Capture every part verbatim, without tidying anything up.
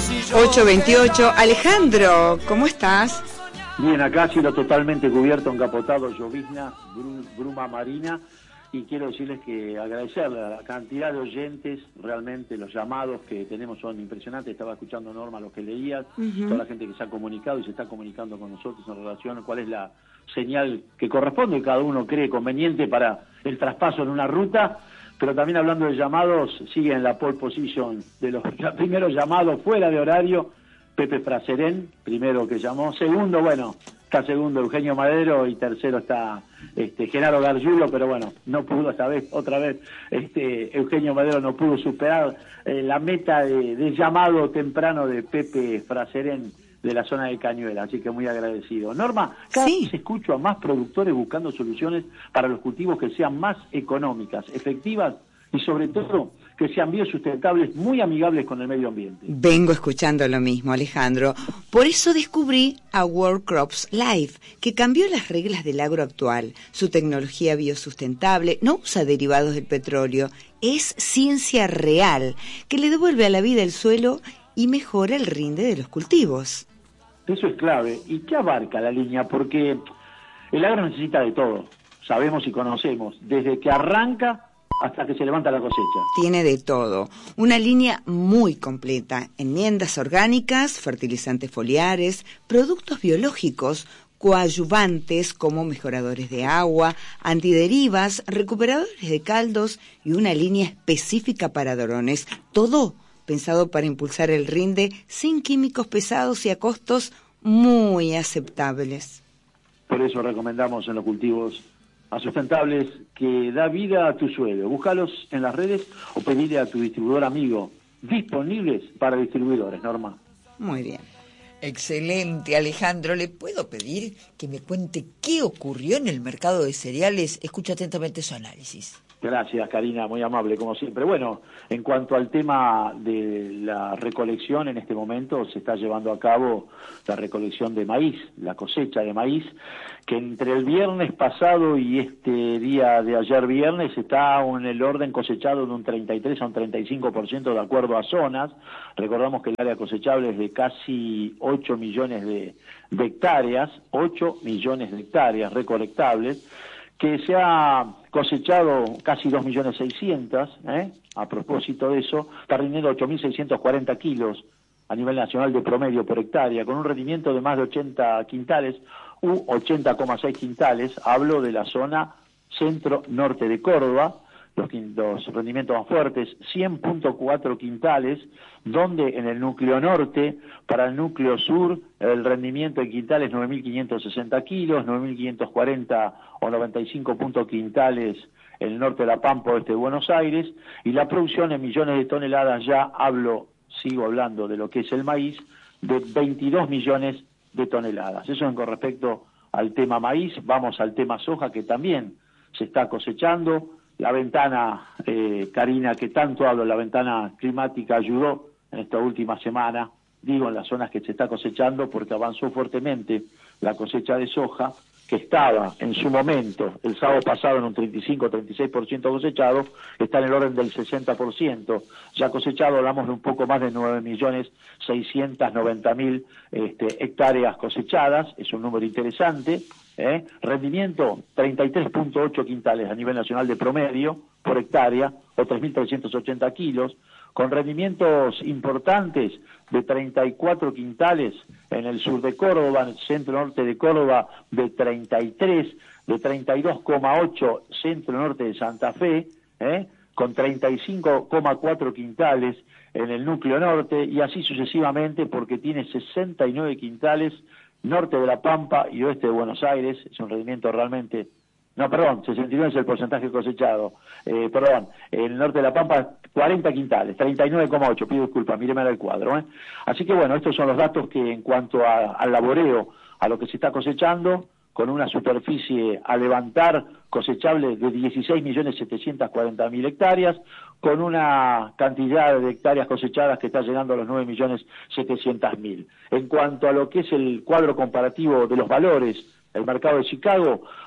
ocho veintiocho. Alejandro, ¿cómo estás? Bien, acá cielo totalmente cubierto, encapotado, llovizna, bru, bruma marina, y quiero decirles que agradecerle a la cantidad de oyentes, realmente los llamados que tenemos son impresionantes. Estaba escuchando, Norma, lo que leías, uh-huh. Toda la gente que se ha comunicado y se está comunicando con nosotros en relación a cuál es la señal que corresponde, cada uno cree conveniente para el traspaso en una ruta. Pero también hablando de llamados, sigue en la pole position de los primeros llamados fuera de horario, Pepe Fraserén, primero que llamó. Segundo, bueno, está segundo Eugenio Madero, y tercero está este, Genaro Gargiulo, pero bueno, no pudo esta vez, otra vez, este, Eugenio Madero no pudo superar eh, la meta de, de llamado temprano de Pepe Fraserén de la zona de Cañuela, así que muy agradecido. Norma, cada sí. vez escucho a más productores buscando soluciones para los cultivos que sean más económicas, efectivas y sobre todo que sean biosustentables, muy amigables con el medio ambiente. Vengo escuchando lo mismo, Alejandro. Por eso descubrí a World Crops Life, que cambió las reglas del agro actual. Su tecnología biosustentable no usa derivados del petróleo, es ciencia real, que le devuelve a la vida el suelo y mejora el rinde de los cultivos. Eso es clave. ¿Y qué abarca la línea? Porque el agro necesita de todo. Sabemos y conocemos, desde que arranca hasta que se levanta la cosecha. Tiene de todo. Una línea muy completa. Enmiendas orgánicas, fertilizantes foliares, productos biológicos, coadyuvantes como mejoradores de agua, antiderivas, recuperadores de caldos y una línea específica para drones. Todo pensado para impulsar el rinde sin químicos pesados y a costos muy aceptables. Por eso recomendamos en los cultivos sustentables que da vida a tu suelo. Búscalos en las redes o pedirle a tu distribuidor amigo, disponibles para distribuidores, Norma. Muy bien. Excelente, Alejandro. ¿Le puedo pedir que me cuente qué ocurrió en el mercado de cereales? Escucha atentamente su análisis. Gracias, Karina, muy amable como siempre. Bueno, en cuanto al tema de la recolección, en este momento se está llevando a cabo la recolección de maíz, la cosecha de maíz, que entre el viernes pasado y este día de ayer viernes está en el orden cosechado de un treinta y tres a un treinta y cinco por ciento de acuerdo a zonas. Recordamos que el área cosechable es de casi ocho millones de, de hectáreas, ocho millones de hectáreas recolectables, que se ha cosechado casi dos millones seiscientos mil, ¿eh? A propósito de eso, está rindiendo ocho mil seiscientos cuarenta kilos a nivel nacional de promedio por hectárea, con un rendimiento de más de ochenta quintales, u ochenta coma seis quintales. Hablo de la zona centro-norte de Córdoba, los, los rendimientos más fuertes, cien punto cuatro quintales, donde en el núcleo norte, para el núcleo sur, el rendimiento en quintales nueve mil quinientos sesenta kilos, nueve mil quinientos cuarenta o noventa y cinco puntos quintales en el norte de La Pampa, oeste de Buenos Aires, y la producción en millones de toneladas, ya hablo, sigo hablando de lo que es el maíz, de veintidós millones de toneladas. Eso en con respecto al tema maíz. Vamos al tema soja, que también se está cosechando. La ventana, eh, Karina, que tanto hablo, la ventana climática ayudó en esta última semana, digo en las zonas que se está cosechando, porque avanzó fuertemente la cosecha de soja, que estaba en su momento, el sábado pasado, en un treinta y cinco a treinta y seis por ciento cosechado, está en el orden del sesenta por ciento ya cosechado. Hablamos de un poco más de nueve millones seiscientos noventa mil este, hectáreas cosechadas, es un número interesante. ¿eh? Rendimiento, treinta y tres punto ocho quintales a nivel nacional de promedio por hectárea, o tres mil trescientos ochenta kilos, con rendimientos importantes de treinta y cuatro quintales en el sur de Córdoba, en el centro-norte de Córdoba de treinta y tres, de treinta y dos coma ocho centro-norte de Santa Fe, ¿eh? con treinta y cinco coma cuatro quintales en el núcleo norte, y así sucesivamente, porque tiene sesenta y nueve quintales norte de La Pampa y oeste de Buenos Aires. Es un rendimiento realmente... No, perdón, sesenta y nueve es el porcentaje cosechado. Eh, perdón, el norte de La Pampa, cuarenta quintales, treinta y nueve coma ocho, pido disculpas, míreme el cuadro. ¿eh? Así que bueno, estos son los datos que en cuanto a, al laboreo, a lo que se está cosechando, con una superficie a levantar cosechable de dieciséis millones setecientos cuarenta mil hectáreas, con una cantidad de hectáreas cosechadas que está llegando a los nueve millones setecientos mil. En cuanto a lo que es el cuadro comparativo de los valores, el mercado de Chicago,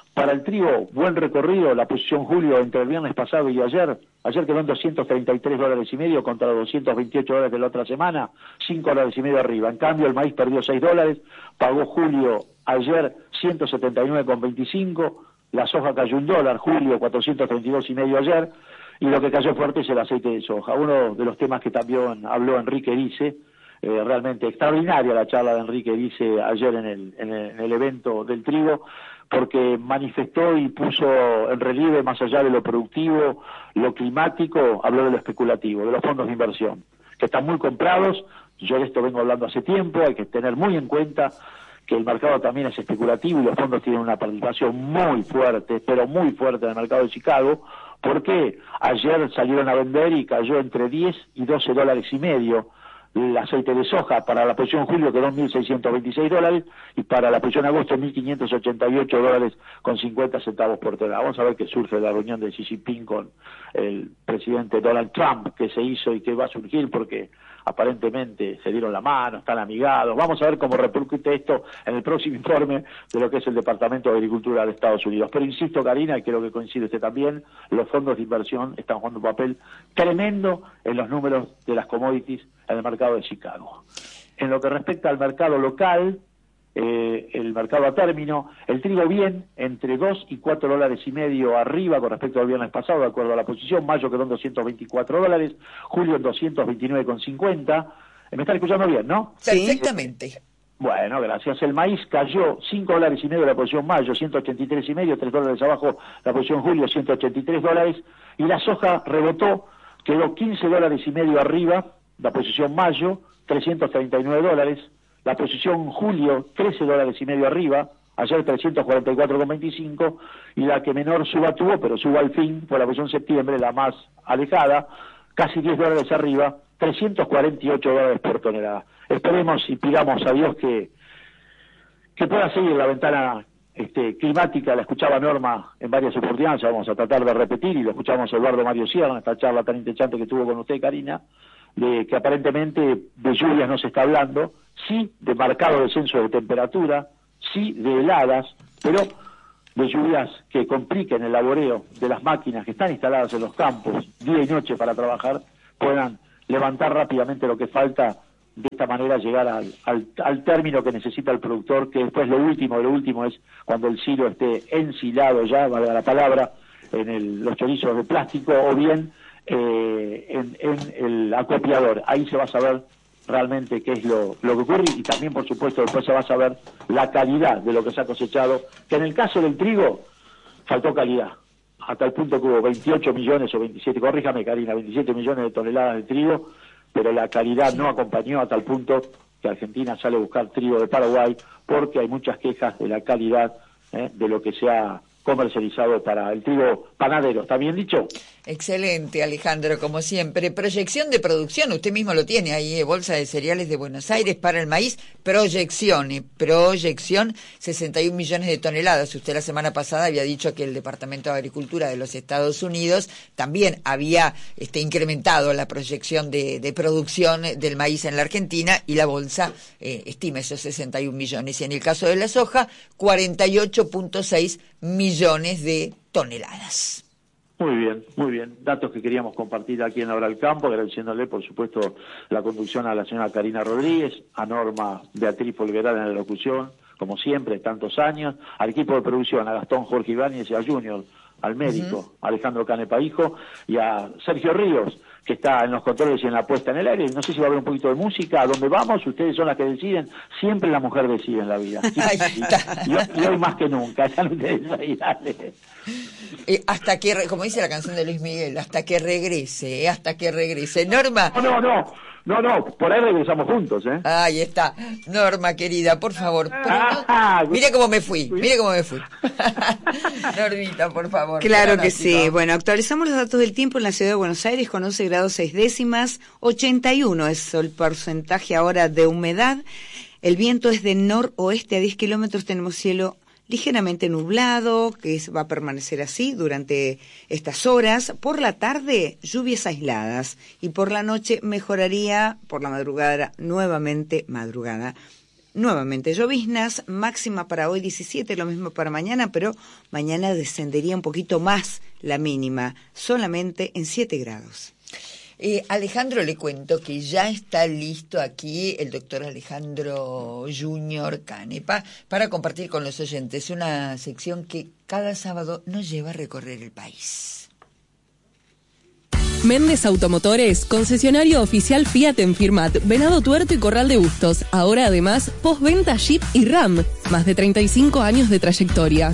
Para el trigo, buen recorrido, la posición Julio entre el viernes pasado y ayer, ayer quedó en doscientos treinta y tres dólares y medio contra los doscientos veintiocho dólares de la otra semana, cinco dólares y medio arriba. En cambio, el maíz perdió seis dólares, pagó Julio ayer ciento setenta y nueve con veinticinco, la soja cayó un dólar, Julio cuatrocientos treinta y dos y medio ayer, y lo que cayó fuerte es el aceite de soja. Uno de los temas que también habló Enrique Erice, eh, realmente extraordinaria la charla de Enrique Erice ayer en el, en el, en el evento del trigo, porque manifestó y puso en relieve, más allá de lo productivo, lo climático, habló de lo especulativo, de los fondos de inversión, que están muy comprados. Yo de esto vengo hablando hace tiempo, hay que tener muy en cuenta que el mercado también es especulativo y los fondos tienen una participación muy fuerte, pero muy fuerte en el mercado de Chicago, porque ayer salieron a vender y cayó entre diez y doce dólares y medio el aceite de soja. Para la posición julio quedó en mil seiscientos veintiséis dólares y para la posición agosto mil quinientos ochenta y ocho dólares con cincuenta centavos por tonelada. Vamos a ver qué surge de la reunión de Xi Jinping con el presidente Donald Trump, que se hizo y que va a surgir, porque aparentemente se dieron la mano, están amigados. Vamos a ver cómo repercute esto en el próximo informe de lo que es el Departamento de Agricultura de Estados Unidos. Pero insisto, Karina, y creo que coincide usted también, los fondos de inversión están jugando un papel tremendo en los números de las commodities en el mercado de Chicago. En lo que respecta al mercado local, eh, el mercado a término, el trigo bien, entre dos y cuatro dólares y medio arriba con respecto al viernes pasado, de acuerdo a la posición. Mayo quedó en doscientos veinticuatro dólares, julio en doscientos veintinueve con cincuenta. ¿Me están escuchando bien, no? Perfectamente. Bueno, gracias. El maíz cayó cinco dólares y medio la posición mayo, ciento ochenta y tres y medio, tres dólares abajo la posición julio, ciento ochenta y tres dólares. Y la soja rebotó, quedó quince dólares y medio arriba, la posición mayo, trescientos treinta y nueve dólares. La posición julio, trece dólares y medio arriba, ayer trescientos cuarenta y cuatro con veinticinco, y la que menor suba tuvo, pero suba al fin, fue la posición septiembre, la más alejada, casi diez dólares arriba, trescientos cuarenta y ocho dólares por tonelada. Esperemos y pidamos a Dios que, que pueda seguir la ventana este, climática. La escuchaba Norma en varias oportunidades, vamos a tratar de repetir, y lo escuchamos a Eduardo Mario Sierra en esta charla tan interesante que tuvo con usted, Karina, de que aparentemente de lluvias no se está hablando, sí de marcado descenso de temperatura, sí de heladas, pero de lluvias que compliquen el laboreo de las máquinas que están instaladas en los campos día y noche para trabajar, puedan levantar rápidamente lo que falta, de esta manera llegar al, al, al término que necesita el productor, que después lo último, lo último es cuando el silo esté ensilado ya, valga la palabra, en el, los chorizos de plástico, o bien eh, en, en el acopiador. Ahí se va a saber realmente qué es lo, lo que ocurre, y también, por supuesto, después se va a saber la calidad de lo que se ha cosechado, que en el caso del trigo faltó calidad, hasta el punto que hubo veintiocho millones o veintisiete, corríjame, Karina, veintisiete millones de toneladas de trigo, pero la calidad no acompañó, a tal punto que Argentina sale a buscar trigo de Paraguay, porque hay muchas quejas de la calidad eh, de lo que se ha comercializado para el trigo panadero. ¿Está bien dicho? Excelente, Alejandro, como siempre. Proyección de producción, usted mismo lo tiene ahí, Bolsa de Cereales de Buenos Aires para el maíz, proyección, y proyección sesenta y un millones de toneladas. Usted la semana pasada había dicho que el Departamento de Agricultura de los Estados Unidos también había este, incrementado la proyección de, de producción del maíz en la Argentina, y la Bolsa eh, estima esos sesenta y un millones. Y en el caso de la soja, cuarenta y ocho punto seis millones de toneladas. Muy bien, muy bien. Datos que queríamos compartir aquí en Ahora el Campo, agradeciéndole, por supuesto, la conducción a la señora Karina Rodríguez, a Norma Beatriz Folgueral en la locución, como siempre, tantos años, al equipo de producción, a Gastón Jorge Ibáñez y a Junior, al médico, uh-huh. Alejandro Canepa Hijo, y a Sergio Ríos, que está en los controles y en la puesta en el aire. No sé si va a haber un poquito de música. ¿A dónde vamos? Ustedes son las que deciden. Siempre la mujer decide en la vida. Y, y, y hoy más que nunca. Eh, hasta que, como dice la canción de Luis Miguel, hasta que regrese, eh, hasta que regrese. Norma. No, no, no. No, no, por ahí regresamos juntos, ¿eh? Ahí está. Norma, querida, por favor. Ah, no, mire cómo me fui, mire cómo me fui. Normita, por favor. Claro que sí. Bueno, actualizamos los datos del tiempo en la ciudad de Buenos Aires con once grados seis décimas, ochenta y uno es el porcentaje ahora de humedad. El viento es de noroeste a diez kilómetros, tenemos cielo ligeramente nublado, que va a permanecer así durante estas horas. Por la tarde, lluvias aisladas, y por la noche mejoraría, por la madrugada, nuevamente madrugada, nuevamente lloviznas, máxima para hoy diecisiete, lo mismo para mañana, pero mañana descendería un poquito más la mínima, solamente en siete grados. Eh, Alejandro, le cuento que ya está listo aquí el doctor Alejandro Junior Canepa para compartir con los oyentes una sección que cada sábado nos lleva a recorrer el país. Méndez Automotores, concesionario oficial Fiat en Firmat, Venado Tuerto y Corral de Bustos. Ahora además, postventa Jeep y Ram. Más de treinta y cinco años de trayectoria.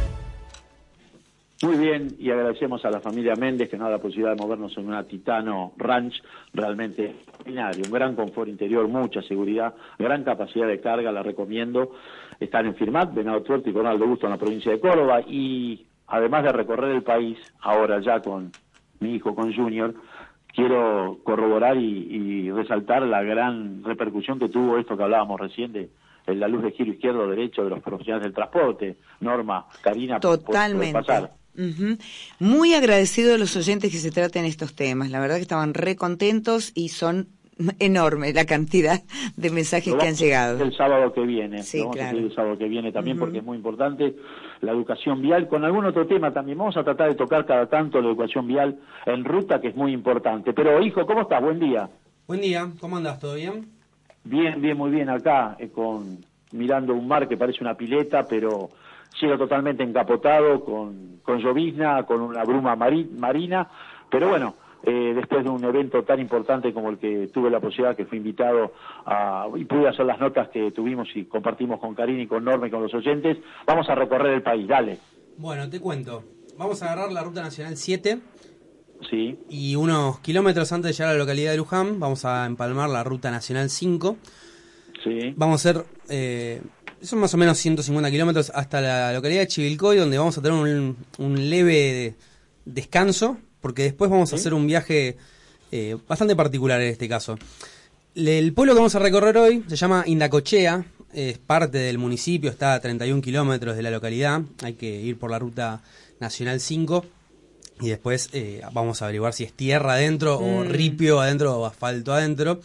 Muy bien, y agradecemos a la familia Méndez que nos da la posibilidad de movernos en una Titano Ranch realmente extraordinaria, un gran confort interior, mucha seguridad, gran capacidad de carga, la recomiendo. Están en Firmat, Venado Tuerto y Corral de Bustos en la provincia de Córdoba, y además de recorrer el país, ahora ya con mi hijo, con Junior, quiero corroborar y, y resaltar la gran repercusión que tuvo esto que hablábamos recién de en la luz de giro izquierdo o derecho de los profesionales del transporte. Norma, Karina, totalmente. Por, por pasar. Uh-huh. Muy agradecido de los oyentes que se traten estos temas. La verdad que estaban re contentos y son enorme la cantidad de mensajes que han llegado. El sábado que viene. Sí, vamos claro. a seguir el sábado que viene también, uh-huh, porque es muy importante la educación vial. Con algún otro tema también. Vamos a tratar de tocar cada tanto la educación vial en ruta, que es muy importante. Pero, hijo, ¿cómo estás? Buen día. Buen día. ¿Cómo andás? ¿Todo bien? Bien, bien, muy bien. Acá, eh, con mirando un mar que parece una pileta, pero cielo totalmente encapotado, con, con llovizna, con una bruma mari- marina. Pero bueno, eh, después de un evento tan importante como el que tuve la posibilidad, que fui invitado a, y pude hacer las notas que tuvimos y compartimos con Karina y con Norma y con los oyentes, vamos a recorrer el país. Dale. Bueno, te cuento. Vamos a agarrar la Ruta Nacional siete. Sí. Y unos kilómetros antes de llegar a la localidad de Luján, vamos a empalmar la Ruta Nacional cinco. Sí. Vamos a hacer, eh, son más o menos ciento cincuenta kilómetros hasta la localidad de Chivilcoy, donde vamos a tener un, un leve descanso, porque después vamos a hacer un viaje eh, bastante particular en este caso. El pueblo que vamos a recorrer hoy se llama Indacochea, es parte del municipio, está a treinta y un kilómetros de la localidad, hay que ir por la Ruta Nacional cinco. Y después eh, vamos a averiguar si es tierra adentro, mm. o ripio adentro, o asfalto adentro.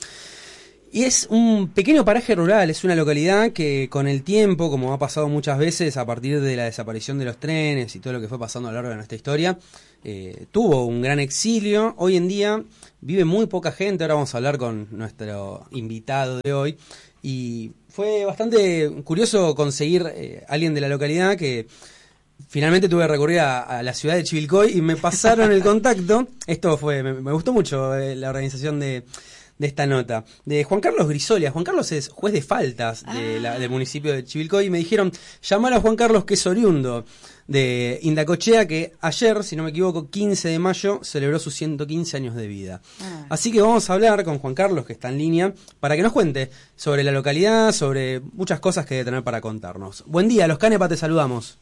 Y es un pequeño paraje rural, es una localidad que con el tiempo, como ha pasado muchas veces a partir de la desaparición de los trenes y todo lo que fue pasando a lo largo de nuestra historia, eh, tuvo un gran exilio. Hoy en día vive muy poca gente, ahora vamos a hablar con nuestro invitado de hoy. Y fue bastante curioso conseguir eh, alguien de la localidad que... Finalmente tuve que recurrir a, a la ciudad de Chivilcoy y me pasaron el contacto. Esto fue, me, me gustó mucho eh, la organización de, de esta nota. De Juan Carlos Grisolia. Juan Carlos es juez de faltas de la, del municipio de Chivilcoy y me dijeron, llamar a Juan Carlos, que es oriundo de Indacochea, que ayer, si no me equivoco, quince de mayo, celebró sus ciento quince años de vida. Ah. Así que vamos a hablar con Juan Carlos, que está en línea, para que nos cuente sobre la localidad, sobre muchas cosas que debe tener para contarnos. Buen día, los Canepa, te saludamos.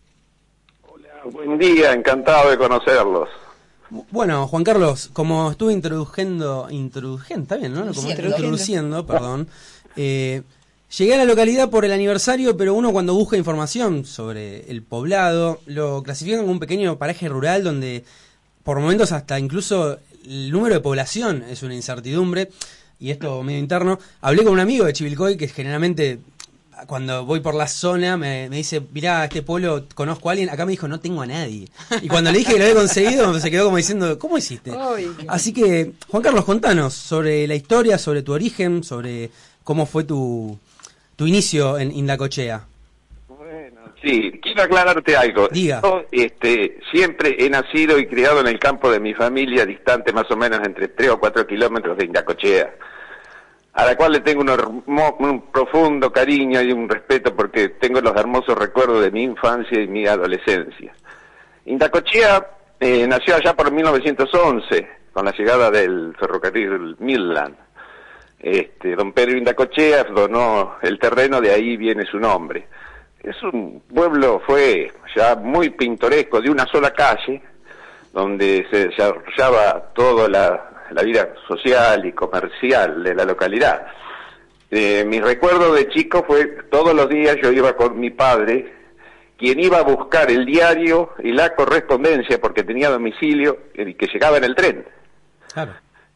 Buen día, encantado de conocerlos. Bueno, Juan Carlos, como estuve introduciendo, introduciendo, está bien, ¿no? Como introduciendo, introduciendo perdón, eh, llegué a la localidad por el aniversario, pero uno cuando busca información sobre el poblado, lo clasifican como un pequeño paraje rural donde por momentos hasta incluso el número de población es una incertidumbre, y esto medio interno. Hablé con un amigo de Chivilcoy que generalmente... Cuando voy por la zona me, me dice, mirá, este pueblo, conozco a alguien. Acá me dijo, no tengo a nadie. Y cuando le dije que lo había conseguido, se quedó como diciendo, ¿cómo hiciste? Ay, Así que, Juan Carlos, contanos sobre la historia, sobre tu origen, sobre cómo fue tu, tu inicio en Indacochea. Bueno, sí, quiero aclararte algo. Diga. Yo este, siempre he nacido y criado en el campo de mi familia, distante más o menos entre tres o cuatro kilómetros de Indacochea, a la cual le tengo un, hermo, un profundo cariño y un respeto porque tengo los hermosos recuerdos de mi infancia y mi adolescencia. Indacochea eh, nació allá por mil novecientos once, con la llegada del ferrocarril Midland. Este, don Pedro Indacochea donó el terreno, de ahí viene su nombre. Es un pueblo, fue ya muy pintoresco, de una sola calle, donde se desarrollaba toda la... la vida social y comercial de la localidad. Eh, mi recuerdo de chico fue, todos los días yo iba con mi padre, quien iba a buscar el diario y la correspondencia, porque tenía domicilio, eh, que llegaba en el tren. Claro.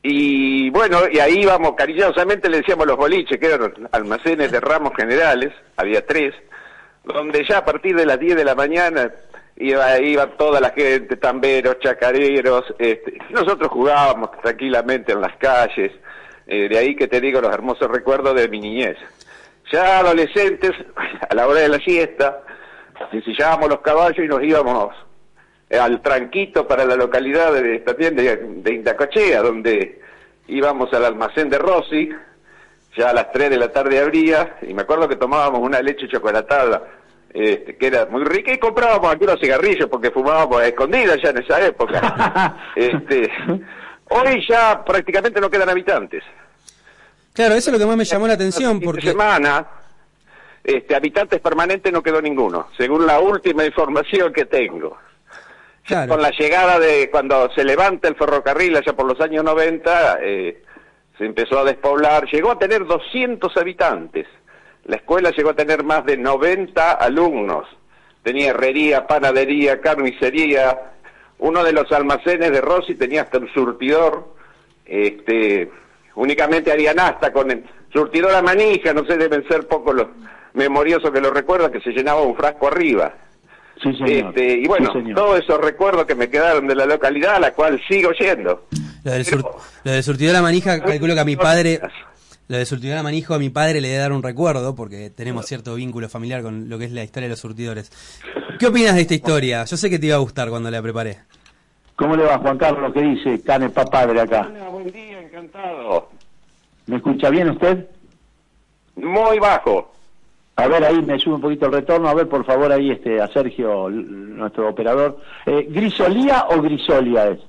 Y bueno, y ahí íbamos, cariñosamente le decíamos los boliches, que eran almacenes de ramos generales, había tres, donde ya a partir de las diez de la mañana iba, iba toda la gente, tamberos, chacareros, este, nosotros jugábamos tranquilamente en las calles, eh, de ahí que te digo los hermosos recuerdos de mi niñez. Ya adolescentes, a la hora de la siesta, ensillábamos los caballos y nos íbamos al Tranquito para la localidad de, también de, de Indacochea, donde íbamos al almacén de Rossi, ya a las tres de la tarde abría, y me acuerdo que tomábamos una leche chocolatada, este, que era muy rica, y comprábamos algunos cigarrillos, porque fumábamos a escondidas ya en esa época. este, hoy ya prácticamente no quedan habitantes. Claro, eso es lo que más me llamó la atención, porque... Esta semana, este, habitantes permanentes no quedó ninguno, según la última información que tengo. Claro. Con la llegada de, cuando se levanta el ferrocarril allá por los años noventa, eh, se empezó a despoblar, llegó a tener doscientos habitantes, la escuela llegó a tener más de noventa alumnos, tenía herrería, panadería, carnicería, uno de los almacenes de Rossi tenía hasta un surtidor, este, únicamente harían hasta con el surtidor a manija, no sé, deben ser pocos los memoriosos que lo recuerdan, que se llenaba un frasco arriba. Sí, señor. Este, y bueno, sí, todos esos recuerdos que me quedaron de la localidad, a la cual sigo yendo. Lo del, sur, lo del surtidor a manija, calculo que a mi padre, lo del surtidor a manijo a mi padre le debe dar un recuerdo, porque tenemos cierto vínculo familiar con lo que es la historia de los surtidores. ¿Qué opinas de esta historia? Yo sé que te iba a gustar cuando la preparé. ¿Cómo le va, Juan Carlos? ¿Qué dice? Canepa Padre acá. Hola, buen día, encantado. ¿Me escucha bien usted? Muy bajo. A ver, ahí me sube un poquito el retorno. A ver, por favor, ahí este a Sergio, nuestro operador. Eh, ¿Grisolía o Grisolia es?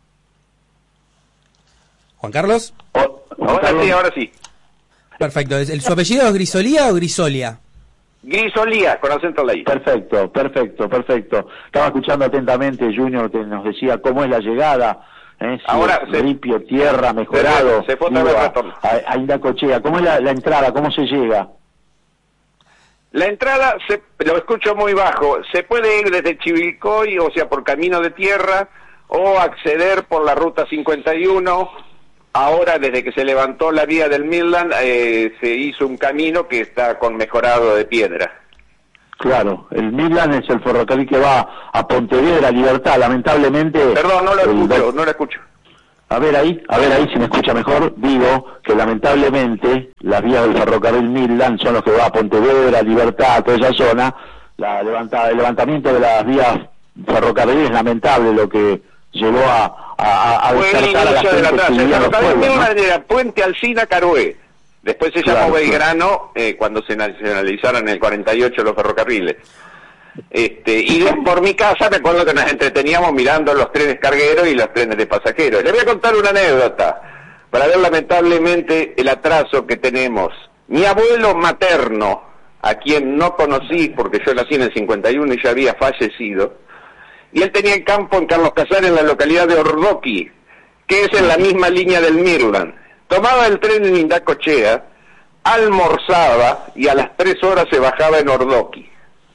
¿Juan Carlos? O, Juan Ahora Carlos. sí, ahora sí. Perfecto. ¿El, ¿Su apellido es Grisolía o Grisolia? Grisolía, con acento en la I. Perfecto, perfecto, perfecto. Estaba escuchando atentamente, Junior, que nos decía cómo es la llegada. ¿eh? Si Ahora, es ripio, tierra, mejorado. Se, se fue otra vez digo, a, retorno. a, a Indacochea. ¿Cómo es la, la entrada? ¿Cómo se llega? La entrada, se, lo escucho muy bajo, se puede ir desde Chivilcoy, o sea, por camino de tierra, o acceder por la ruta cincuenta y uno. Ahora, desde que se levantó la vía del Midland, eh, se hizo un camino que está con mejorado de piedra. Claro, el Midland es el ferrocarril que va a Pontevedra, Libertad, lamentablemente... Perdón, no lo el... escucho, no lo escucho. A ver ahí, a ver ahí si me escucha mejor, digo que lamentablemente las vías del ferrocarril Midland son los que va a Pontevedra, Libertad, toda esa zona. La levanta, el levantamiento de las vías ferrocarriles es lamentable, lo que llevó a, a, a Fue el despertar a la inicio de la gente que traza. El vivía en los ferrocarril pueblos, Midland ¿no? era Puente Alsina Carué. Después se llamó Claro, Belgrano eh, cuando se nacionalizaron en el cuarenta y ocho los ferrocarriles. Este, y de, por mi casa me acuerdo que nos entreteníamos mirando los trenes cargueros y los trenes de pasajeros. Le voy a contar una anécdota para ver lamentablemente el atraso que tenemos. Mi abuelo materno, a quien no conocí porque yo nací en el cincuenta y uno y ya había fallecido, y él tenía el campo en Carlos Casares, en la localidad de Ordoqui, que es en la misma línea del Midland. Tomaba el tren en Indacochea, almorzaba y a las tres horas se bajaba en Ordoqui.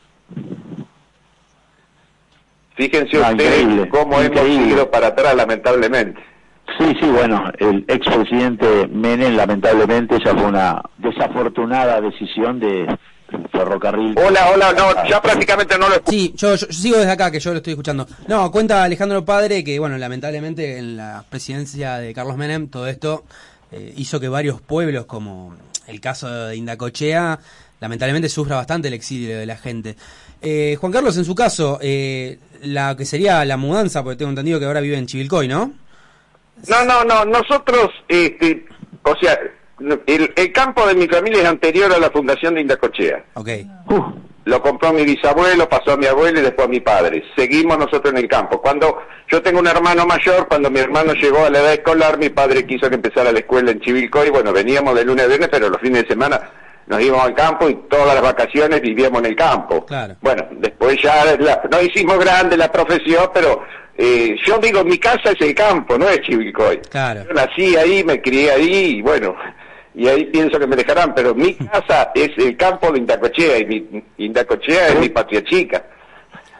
Fíjense Ah, ustedes increíble, cómo increíble. hemos ido para atrás, lamentablemente. Sí, sí, bueno, el expresidente Menem, lamentablemente, esa fue una desafortunada decisión de ferrocarril. Hola, hola, no, ya prácticamente no lo escucho. Sí, yo, yo sigo desde acá, que yo lo estoy escuchando. No, cuenta Alejandro Padre que, bueno, lamentablemente en la presidencia de Carlos Menem todo esto eh, hizo que varios pueblos, como el caso de Indacochea, lamentablemente sufra bastante el exilio de la gente. Eh, Juan Carlos, en su caso, eh, la que sería la mudanza, porque tengo entendido que ahora vive en Chivilcoy, ¿no? No, no, no, nosotros, este, o sea, el, el campo de mi familia es anterior a la fundación de Indacochea. Ok. Uh, Lo compró mi bisabuelo, pasó a mi abuelo y después a mi padre. Seguimos nosotros en el campo. Cuando yo tengo un hermano mayor, cuando mi hermano llegó a la edad escolar, mi padre quiso que empezara la escuela en Chivilcoy. Bueno, veníamos de lunes a viernes, pero los fines de semana nos íbamos al campo y todas las vacaciones vivíamos en el campo. Claro. Bueno, después ya la, no hicimos grande la profesión, pero eh, yo digo, mi casa es el campo, no es Chivilcoy. Claro. Yo nací ahí, me crié ahí y bueno, y ahí pienso que me dejarán, pero mi casa es el campo de Indacochea y mi Indacochea es mi patria chica.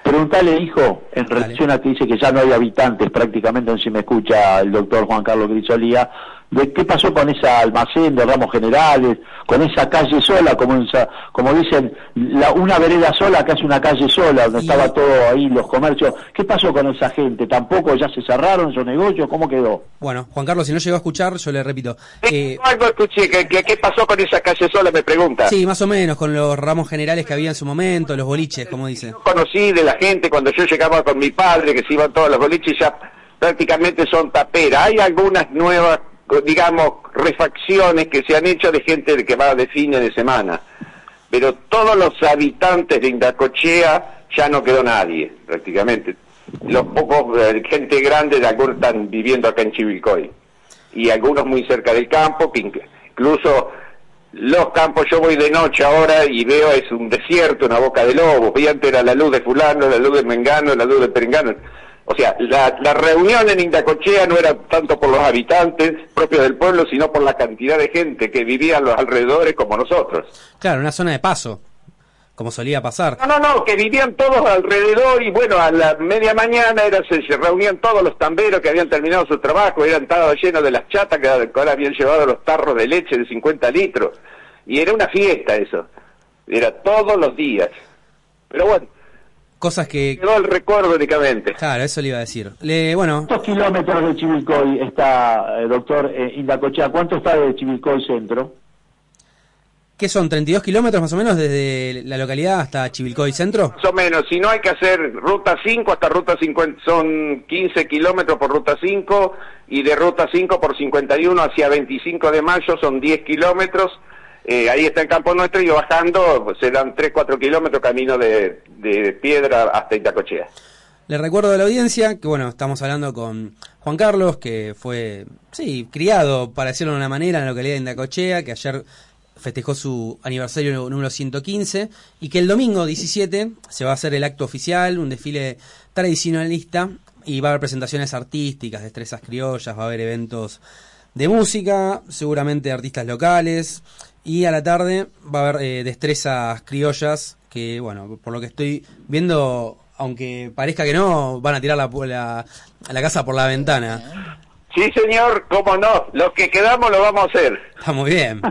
Preguntale, hijo, en relación a que dice que ya no hay habitantes prácticamente, no sé si me escucha el doctor Juan Carlos Grisolía, de qué pasó con ese almacén de Ramos Generales, con esa calle sola, como esa, como dicen, la, una vereda sola que hace una calle sola, donde y... estaba todo ahí, los comercios. ¿Qué pasó con esa gente? ¿Tampoco ya se cerraron esos negocios? ¿Cómo quedó? Bueno, Juan Carlos, si no llegó a escuchar, yo le repito. Eh, no, algo escuché, ¿qué, qué, ¿qué pasó con esa calle sola? Me pregunta. Sí, más o menos, con los Ramos Generales que había en su momento, los boliches, como dice. Yo conocí de la gente cuando yo llegaba con mi padre, que se iban todos los boliches, ya prácticamente son taperas. Hay algunas nuevas, digamos, refacciones que se han hecho de gente que va de fines de semana, pero todos los habitantes de Indacochea ya no quedó nadie, prácticamente. Los pocos, eh, gente grande, de algunos están viviendo acá en Chivilcoy, y algunos muy cerca del campo, que incluso los campos, yo voy de noche ahora y veo, es un desierto, una boca de lobo. Y antes era la luz de fulano, la luz de mengano, la luz de perengano. O sea, la, la reunión en Indacochea no era tanto por los habitantes propios del pueblo, sino por la cantidad de gente que vivía a los alrededores como nosotros. Claro, una zona de paso, como solía pasar. No, no, no, que vivían todos alrededor y bueno, a la media mañana era, se, se reunían todos los tamberos que habían terminado su trabajo, eran estados llenos de las chatas que ahora habían llevado los tarros de leche de cincuenta litros. Y era una fiesta eso, era todos los días. Pero bueno, cosas que... quedó el recuerdo únicamente. Claro, eso le iba a decir. Le, bueno... ¿Cuántos kilómetros de Chivilcoy está, eh, doctor eh, Indacochea? ¿Cuánto está de Chivilcoy Centro? ¿Qué son, treinta y dos kilómetros más o menos desde la localidad hasta Chivilcoy Centro? Más o menos, si no hay que hacer ruta cinco hasta ruta cincuenta, son quince kilómetros por ruta cinco, y de ruta cinco por cincuenta y uno hacia veinticinco de mayo son diez kilómetros. Eh, ahí está el campo nuestro, y bajando pues, serán tres cuatro kilómetros camino de, de Piedra hasta Indacochea. Le recuerdo a la audiencia que, bueno, estamos hablando con Juan Carlos, que fue, sí, criado, para decirlo de una manera, en la localidad de Indacochea, que ayer festejó su aniversario número ciento quince, y que el domingo diecisiete se va a hacer el acto oficial, un desfile tradicionalista, y va a haber presentaciones artísticas, destrezas criollas, va a haber eventos de música, seguramente artistas locales, y a la tarde va a haber eh, destrezas criollas que, bueno, por lo que estoy viendo, aunque parezca que no, van a tirar la, la, la casa por la ventana. Sí, señor, cómo no, los que quedamos lo vamos a hacer. Está muy bien.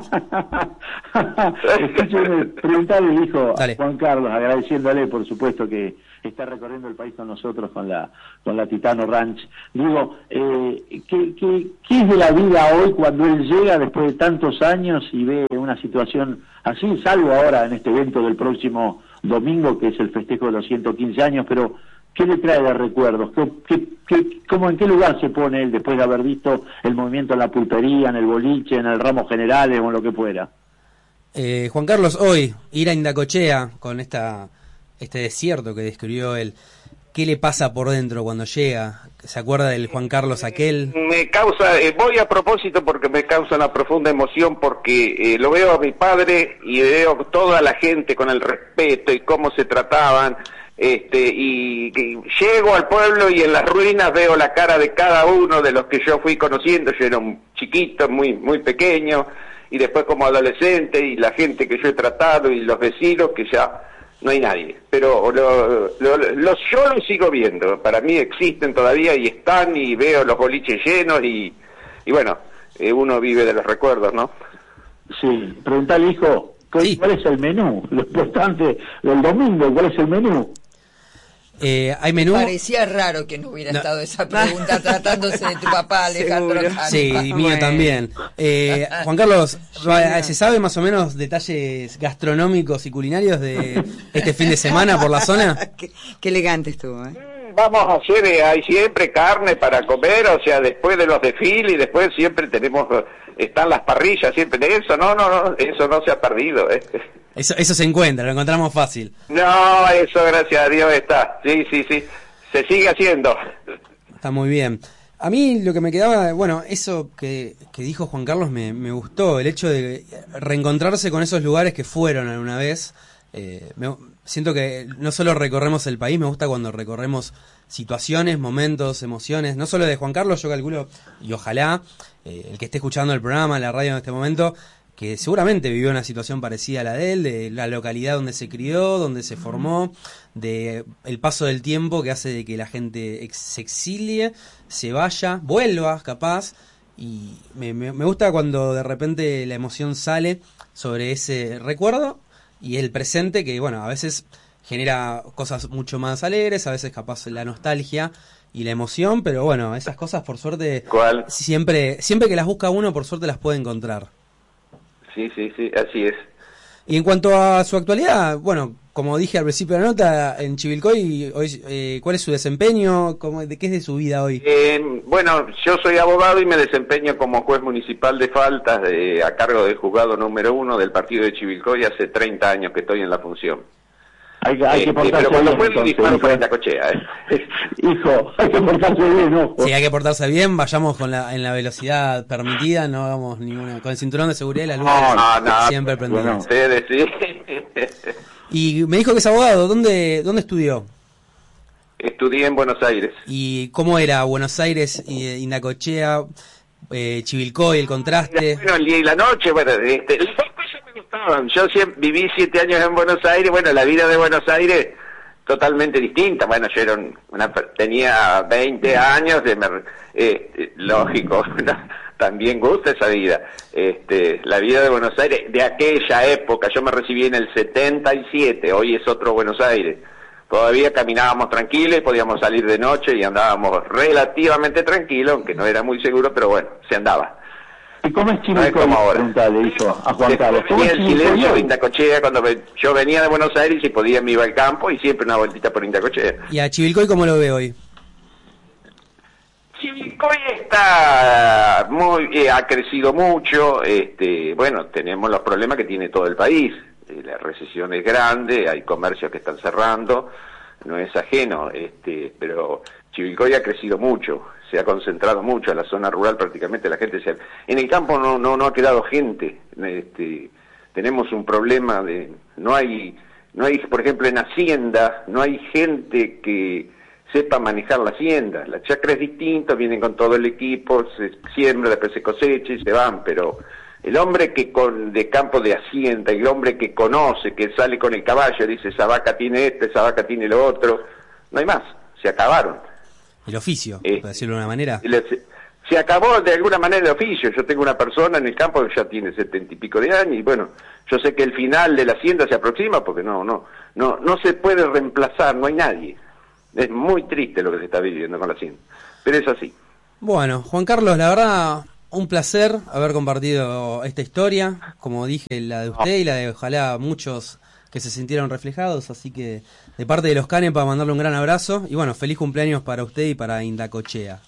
Escúcheme, preguntarle, hijo, Dale. a Juan Carlos, agradeciéndole, por supuesto, que está recorriendo el país con nosotros, con la con la Titano Ranch. Digo, eh, ¿qué, qué, ¿qué es de la vida hoy cuando él llega después de tantos años y ve una situación así, salvo ahora en este evento del próximo domingo, que es el festejo de los ciento quince años, pero ¿qué le trae de recuerdos? ¿Qué, qué, qué, cómo, ¿En qué lugar se pone él después de haber visto el movimiento en la pulpería, en el boliche, en el Ramos Generales o en lo que fuera? Eh, Juan Carlos, hoy, ir a Indacochea con esta este desierto que describió él, ¿qué le pasa por dentro cuando llega? ¿Se acuerda del Juan Carlos aquel? Me causa, eh, voy a propósito porque me causa una profunda emoción, porque eh, lo veo a mi padre y veo toda la gente con el respeto y cómo se trataban. Este, y, y llego al pueblo y en las ruinas veo la cara de cada uno de los que yo fui conociendo. Yo era un chiquito, muy muy pequeño, y después como adolescente, y la gente que yo he tratado y los vecinos, que ya no hay nadie. Pero lo, lo, lo, yo los sigo viendo, para mí existen todavía y están, y veo los boliches llenos, y, y bueno, eh, uno vive de los recuerdos, ¿no? Sí, preguntale, hijo, ¿cuál, sí. ¿cuál es el menú? Lo importante del domingo, ¿cuál es el menú? Eh, hay menú. Parecía raro que no hubiera no. estado esa pregunta tratándose de tu papá, Alejandro. Sí, y mío bueno. también. Eh, Juan Carlos, ¿se sabe más o menos detalles gastronómicos y culinarios de este fin de semana por la zona? qué, qué elegante estuvo, ¿eh? Vamos a hacer, eh, hay siempre carne para comer, o sea, después de los desfiles, y después siempre tenemos, están las parrillas, siempre de eso, no, no, no, eso no se ha perdido, ¿eh? Eso, eso se encuentra, lo encontramos fácil. No, eso gracias a Dios está, sí, sí, sí, se sigue haciendo. Está muy bien. A mí lo que me quedaba, bueno, eso que, que dijo Juan Carlos me, me gustó, el hecho de reencontrarse con esos lugares que fueron alguna vez. Eh, me, siento que no solo recorremos el país, me gusta cuando recorremos situaciones, momentos, emociones, no solo de Juan Carlos, yo calculo, y ojalá eh, el que esté escuchando el programa, la radio en este momento, que seguramente vivió una situación parecida a la de él, de la localidad donde se crió, donde se formó, de el paso del tiempo que hace de que la gente ex- se exilie, se vaya, vuelva capaz, y me, me, me gusta cuando de repente la emoción sale sobre ese recuerdo y el presente, que bueno, a veces genera cosas mucho más alegres, a veces capaz la nostalgia y la emoción, pero bueno, esas cosas por suerte ¿Cuál? siempre siempre que las busca uno, por suerte las puede encontrar. Sí, sí, sí, así es. Y en cuanto a su actualidad, bueno, como dije al principio de la nota, en Chivilcoy, hoy, eh, ¿cuál es su desempeño? ¿Cómo, ¿De qué es de su vida hoy? Eh, bueno, yo soy abogado y me desempeño como juez municipal de faltas de, a cargo del juzgado número uno del partido de Chivilcoy. Hace treinta años que estoy en la función. Hay, que- hay que Eh, portarse pero cuando bien, puedo entonces, disparo hijo. para Indacochea, ¿eh? Hijo, hay que portarse bien, ojo. Si hay que portarse bien, vayamos con la, en la velocidad permitida, no hagamos ninguna, con el cinturón de seguridad y las luces No, no, siempre prendidas. bueno. Ustedes sí. Y me dijo que es abogado, ¿dónde, dónde estudió? Estudié en Buenos Aires. ¿Y cómo era Buenos Aires, eh, Indacochea, eh, Chivilcoy, el contraste? Bueno, el día y la noche, bueno, este, las dos cosas me gustaban. Yo siempre, viví siete años en Buenos Aires, bueno, la vida de Buenos Aires totalmente distinta. Bueno, yo era un- una, per- tenía veinte años, de, mer- eh, lógico, ¿no? También gusta esa vida. Este, la vida de Buenos Aires, de aquella época, yo me recibí en el setenta y siete, hoy es otro Buenos Aires. Todavía caminábamos tranquilos y podíamos salir de noche y andábamos relativamente tranquilos, aunque no era muy seguro, pero bueno, se andaba. ¿Y cómo es No es Chivilcoy? como ahora. Preguntale, hijo, a Juan Después Carlos. ¿Cómo venía es el silencio Chivilcoy? de Indacochea cuando ve- yo venía de Buenos Aires y podía me iba al campo y siempre una vueltita por Indacochea. ¿Y a Chivilcoy cómo lo ve hoy? Chivilcoy está muy, eh, ha crecido mucho, este, bueno, tenemos los problemas que tiene todo el país, eh, la recesión es grande, hay comercios que están cerrando, no es ajeno, este, pero Chivilcoy ha crecido mucho, se ha concentrado mucho, en la zona rural prácticamente la gente se ha, en el campo no, no, no ha quedado gente, este, tenemos un problema de, no hay, no hay, por ejemplo en Hacienda, no hay gente que sepa manejar la hacienda. La chacra es distinto, vienen con todo el equipo, se siembra, después se cosecha y se van, pero el hombre que con de campo de hacienda, el hombre que conoce, que sale con el caballo, dice esa vaca tiene esto, esa vaca tiene lo otro, no hay más, se acabaron. El oficio, Eh, por decirlo de una manera. Se, se acabó de alguna manera el oficio. Yo tengo una persona en el campo que ya tiene setenta y pico de años y bueno, yo sé que el final de la hacienda se aproxima porque no, no, no, no se puede reemplazar, no hay nadie. Es muy triste lo que se está viviendo con la hacienda, pero es así. Bueno, Juan Carlos, la verdad, un placer haber compartido esta historia, como dije, la de usted y la de ojalá muchos que se sintieron reflejados, así que de parte de los Canes para mandarle un gran abrazo y bueno, feliz cumpleaños para usted y para Indacochea.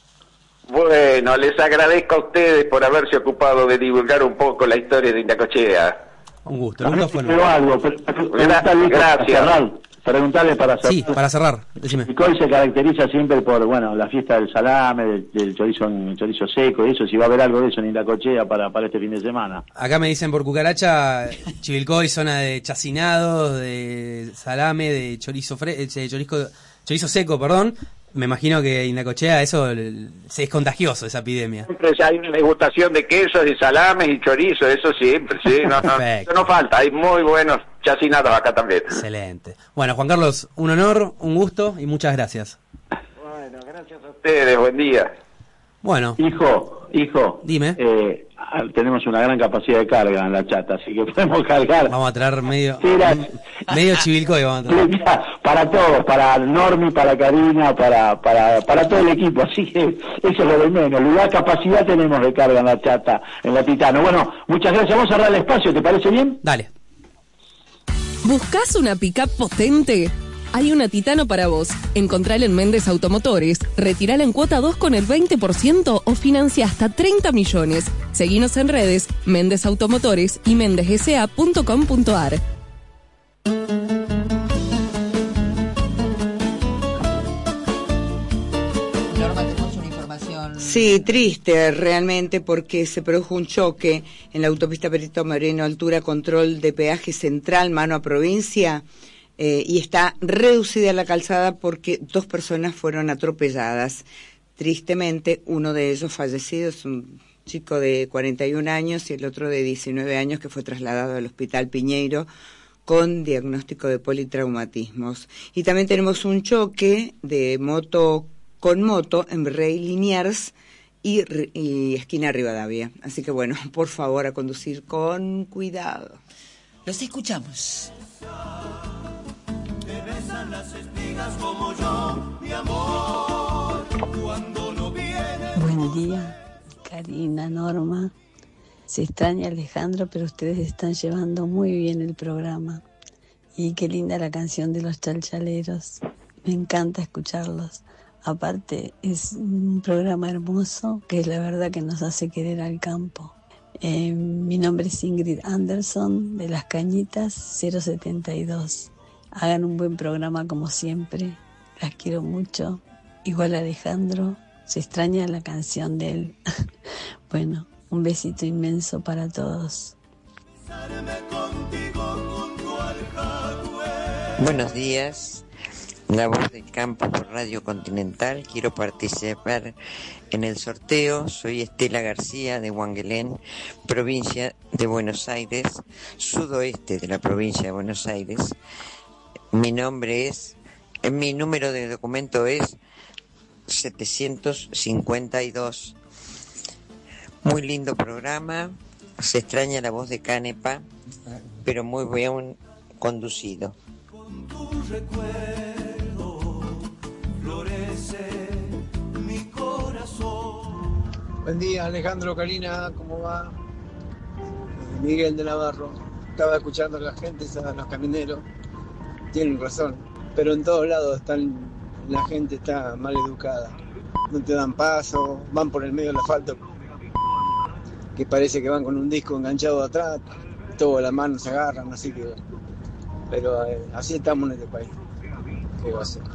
Bueno, les agradezco a ustedes por haberse ocupado de divulgar un poco la historia de Indacochea. Un gusto, el gusto fue Pero nuestro. algo, pre- pre- preguntarle, hijo, para Gracias. cerrar, preguntarle para cerrar. Sí, para cerrar, decime. Chivilcoy se caracteriza siempre por, bueno, la fiesta del salame, del, del chorizo, chorizo seco y eso, si va a haber algo de eso en Indacochea para, para este fin de semana. Acá me dicen por cucaracha, Chivilcoy, zona de chacinados, de salame, de chorizo fre eh, chorizo, chorizo seco, perdón. Me imagino que Indacochea eso eh, es contagioso, esa epidemia. Siempre hay una degustación de quesos y salames y chorizo, eso siempre, sí, no, no, Perfecto. eso no falta, hay muy buenos chacinados acá también. Excelente. Bueno, Juan Carlos, un honor, un gusto y muchas gracias. Bueno, gracias a ustedes, buen día. Bueno, Hijo, hijo, Dime. eh, ah, tenemos una gran capacidad de carga en la chata, así que podemos cargar. vamos a traer medio Era- medio Chivilcoy, vamos a traer. para todos, para Normi, para Karina, para, para, para todo el equipo, así que eso es lo de menos. La capacidad tenemos de carga en la chata, en la Titano. Bueno, muchas gracias, vamos a cerrar el espacio, ¿te parece bien? Dale. ¿Buscás una pick-up potente? Hay una Titano para vos. Encontrala en Méndez Automotores. Retirala en cuota dos con el veinte por ciento o financia hasta treinta millones. Seguinos en redes, Méndez Automotores y méndez s a punto com punto a r. Norma, tenemos una información. Sí, triste realmente porque se produjo un choque en la autopista Perito Moreno, altura control de peaje central, mano a provincia, eh, y está reducida la calzada porque dos personas fueron atropelladas. Tristemente, uno de ellos fallecido, es un chico de cuarenta y un años y el otro de diecinueve años que fue trasladado al Hospital Piñeiro con diagnóstico de politraumatismos. Y también tenemos un choque de moto con moto en Rey Liniers y, y esquina Rivadavia. Así que bueno, por favor, a conducir con cuidado. Los escuchamos. Te besan las espigas como yo, mi amor, cuando no viene. Buen día, Karina, Norma. Se extraña Alejandro, pero ustedes están llevando muy bien el programa. Y qué linda la canción de los chalchaleros. Me encanta escucharlos. Aparte, es un programa hermoso que la verdad que nos hace querer al campo. Eh, mi nombre es Ingrid Anderson, de Las Cañitas, cero setenta y dos. Hagan un buen programa como siempre. Las quiero mucho. Igual Alejandro, se extraña la canción de él. Bueno, un besito inmenso para todos. Buenos días, La Voz del Campo por Radio Continental. Quiero participar en el sorteo. Soy Estela García de Huanguelén, provincia de Buenos Aires, sudoeste de la provincia de Buenos Aires. Mi nombre es, mi número de documento es setecientos cincuenta y dos. Muy lindo programa, se extraña la voz de Canepa, pero muy bien conducido. Con tu recuerdo florece mi corazón. Buen día, Alejandro, Karina, ¿cómo va? Miguel de Navarro. Estaba escuchando a la gente, a los camineros. Tienen razón, pero en todos lados están, la gente está mal educada. No te dan paso, van por el medio del asfalto, que parece que van con un disco enganchado atrás, todas las manos se agarran, así que... Pero eh, así estamos en este país. ¿Qué va a ser?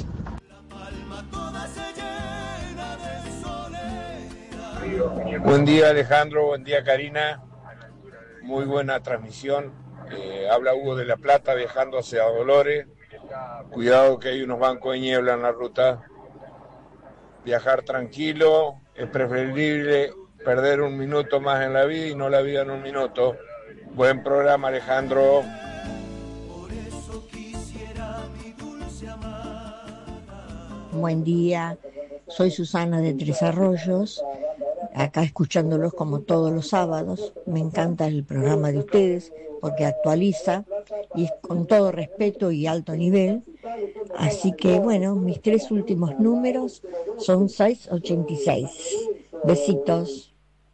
Buen día, Alejandro, buen día, Karina. Muy buena transmisión. Eh, habla Hugo de la Plata viajando hacia Dolores. Cuidado que hay unos bancos de niebla en la ruta. Viajar tranquilo, es preferible perder un minuto más en la vida y no la vida en un minuto. Buen programa, Alejandro. Buen día, soy Susana de Tres Arroyos, acá escuchándolos como todos los sábados. Me encanta el programa de ustedes porque actualiza y con todo respeto y alto nivel. Así que bueno, mis tres últimos números son seiscientos ochenta y seis. Besitos.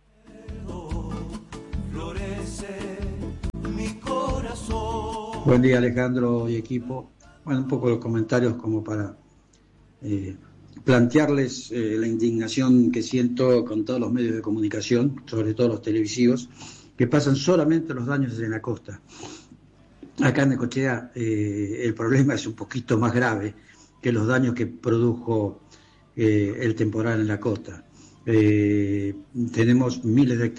Buen día, Alejandro y equipo. Bueno, un poco los comentarios como para eh, plantearles eh, la indignación que siento con todos los medios de comunicación, sobre todo los televisivos, que pasan solamente los daños en la costa. Acá en Necochea eh, el problema es un poquito más grave que los daños que produjo eh, el temporal en la costa. Eh, tenemos miles de hectáreas